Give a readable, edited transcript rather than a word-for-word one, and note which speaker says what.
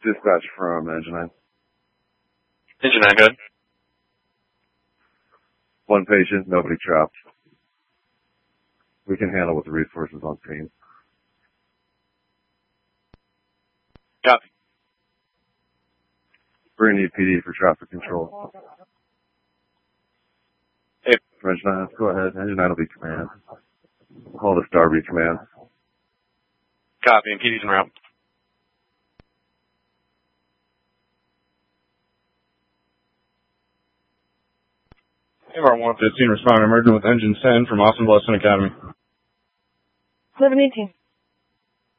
Speaker 1: Dispatch from Engine 9.
Speaker 2: Engine 9, good.
Speaker 1: One patient, nobody trapped. We can handle with the resources on scene.
Speaker 2: Copy.
Speaker 1: We're going to need PD for traffic control.
Speaker 2: Hey.
Speaker 1: Engine 9, go ahead. Engine 9 will be command. Call this Darby command.
Speaker 2: Copy, and PD's en route.
Speaker 3: AMR 115 responding emerging with engine 10 from Austin Blessing Academy.
Speaker 4: 1118.